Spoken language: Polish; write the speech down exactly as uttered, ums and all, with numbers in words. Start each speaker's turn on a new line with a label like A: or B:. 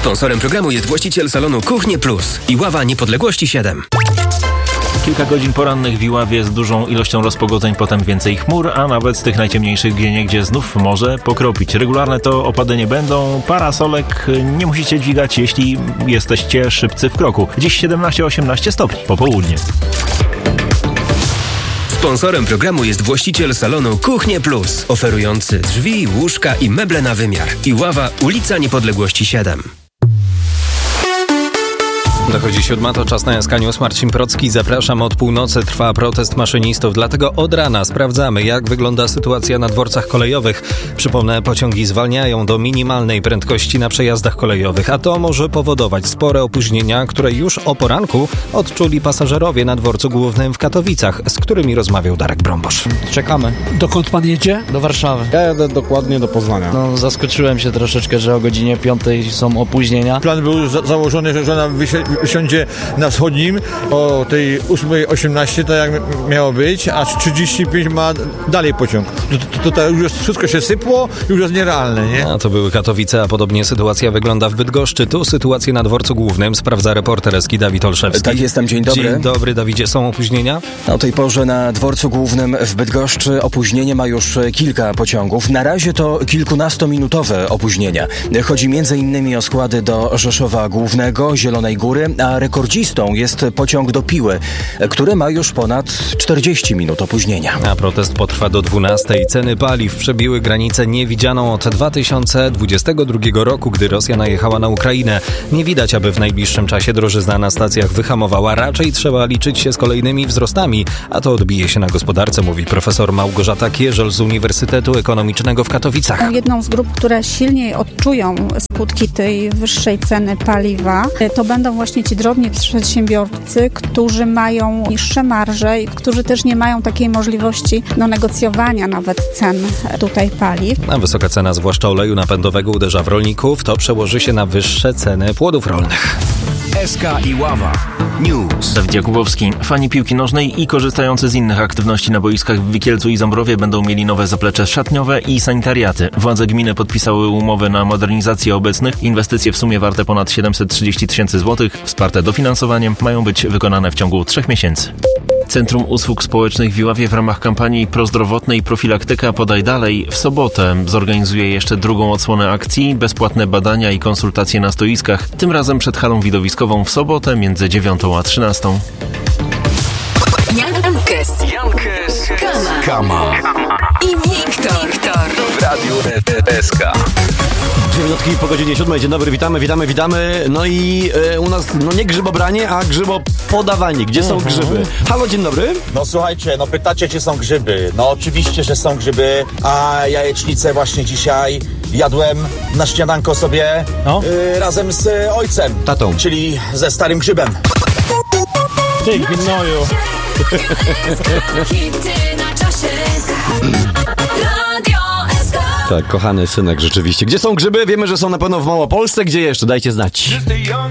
A: Sponsorem programu jest właściciel salonu Kuchnie Plus i Ława Niepodległości siedem.
B: Kilka godzin porannych w Iławie z dużą ilością rozpogodzeń, potem więcej chmur, a nawet z tych najciemniejszych gdzieniegdzie znów może pokropić. Regularne to opady nie będą, parasolek nie musicie dźwigać, jeśli jesteście szybcy w kroku. Dziś siedemnaście osiemnaście stopni po południu.
A: Sponsorem programu jest właściciel salonu Kuchnie Plus, oferujący drzwi, łóżka i meble na wymiar. Iława, ulica Niepodległości siedem.
C: Dochodzi siódma, to czas na Jaska News. Marcin Procki, zapraszam. Od północy trwa protest maszynistów, dlatego od rana sprawdzamy, jak wygląda sytuacja na dworcach kolejowych. Przypomnę, pociągi zwalniają do minimalnej prędkości na przejazdach kolejowych, a to może powodować spore opóźnienia, które już o poranku odczuli pasażerowie na dworcu głównym w Katowicach, z którymi rozmawiał Darek Brombosz.
D: Czekamy.
E: Dokąd pan jedzie?
D: Do Warszawy.
F: Ja jadę dokładnie do Poznania.
D: No, zaskoczyłem się troszeczkę, że o godzinie piątej są opóźnienia.
G: Plan był za- założony, że żona wysi- wysiądzie na wschodnim o tej ósmej osiemnaście, tak jak miało być, a trzydzieści pięć ma dalej pociąg. To, to, to już jest, wszystko się sypło, już jest nierealne, nie?
C: A to były Katowice, a podobnie sytuacja wygląda w Bydgoszczy. Tu sytuację na dworcu głównym sprawdza reporter Eski Dawid Olszewski.
H: Tak, jestem, dzień dobry.
C: Dzień dobry, Dawidzie. Są opóźnienia?
H: O tej porze na dworcu głównym w Bydgoszczy opóźnienie ma już kilka pociągów. Na razie to kilkunastominutowe opóźnienia. Chodzi między innymi o składy do Rzeszowa Głównego, Zielonej Góry, a rekordzistą jest pociąg do Piły, który ma już ponad czterdzieści minut opóźnienia.
C: A protest potrwa do dwunastej. Ceny paliw przebiły granicę niewidzianą od dwa tysiące dwudziestego drugiego roku, gdy Rosja najechała na Ukrainę. Nie widać, aby w najbliższym czasie drożyzna na stacjach wyhamowała. Raczej trzeba liczyć się z kolejnymi wzrostami, a to odbije się na gospodarce, mówi profesor Małgorzata Kierzel z Uniwersytetu Ekonomicznego w Katowicach.
I: Jedną z grup, które silniej odczują skutki tej wyższej ceny paliwa, to będą właśnie ci drobni przedsiębiorcy, którzy mają niższe marże i którzy też nie mają takiej możliwości do negocjowania nawet cen tutaj paliw.
C: A wysoka cena zwłaszcza oleju napędowego uderza w rolników. To przełoży się na wyższe ceny płodów rolnych.
A: S K i Ława News.
B: Dawid Jakubowski. Fani piłki nożnej i korzystający z innych aktywności na boiskach w Wikielcu i Ząbrowie będą mieli nowe zaplecze szatniowe i sanitariaty. Władze gminy podpisały umowy na modernizację obecnych. Inwestycje w sumie warte ponad siedemset trzydzieści tysięcy złotych, wsparte dofinansowaniem, mają być wykonane w ciągu trzech miesięcy. Centrum Usług Społecznych w Iławie w ramach kampanii prozdrowotnej Profilaktyka Podaj Dalej w sobotę zorganizuje jeszcze drugą odsłonę akcji, bezpłatne badania i konsultacje na stoiskach, tym razem przed halą widowiskową w sobotę między dziewiątą a trzynastą.
J: Jankes, Jankes, Kama,
K: Kama
J: i Wiktor, Wiktor
K: w Radiu S K.
F: Dwie minutki po godzinie siódmej. Dzień dobry, witamy, witamy, witamy. No i e, u nas, no nie grzybobranie, a grzybopodawanie. Gdzie są grzyby? Halo, dzień dobry.
L: No słuchajcie, no pytacie, czy są grzyby. No oczywiście, że są grzyby, a jajecznicę właśnie dzisiaj jadłem na śniadanko sobie
D: No.
L: y, razem z y, ojcem.
F: Tatą.
L: Czyli ze starym grzybem.
D: Ty, gnoju.
J: Hity na czasie. Radio S K.
F: Tak, kochany synek, rzeczywiście. Gdzie są grzyby? Wiemy, że są na pewno w Małopolsce. Gdzie jeszcze? Dajcie znać.